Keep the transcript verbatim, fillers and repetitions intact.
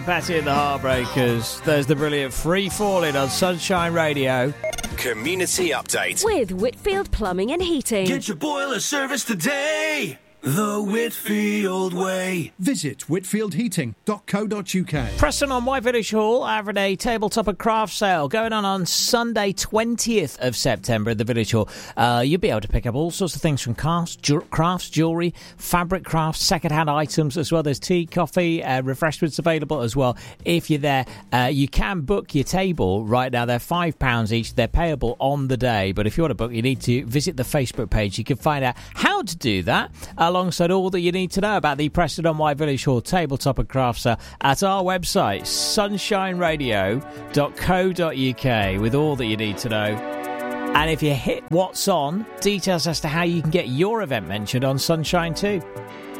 Patty and the Heartbreakers. There's the brilliant Free Falling on Sunshine Radio. Community Update with Whitfield Plumbing and Heating. Get your boiler service today. The Whitfield way. Visit whitfield heating dot co dot uk. Preston on White Village Hall having a tabletop and craft sale going on on Sunday twentieth of September at the Village Hall. Uh, you'll be able to pick up all sorts of things from crafts, ju- crafts jewellery, fabric crafts, second-hand items as well. There's tea, coffee, uh, refreshments available as well. If you're there, uh, you can book your table right now. They're five pounds each. They're payable on the day. But if you want to book, you need to visit the Facebook page. You can find out how to do that, alongside all that you need to know about the Preston on White Village Hall tabletop and craft sale at our website, sunshine radio dot co dot uk, with all that you need to know. And if you hit what's on, details as to how you can get your event mentioned on Sunshine too.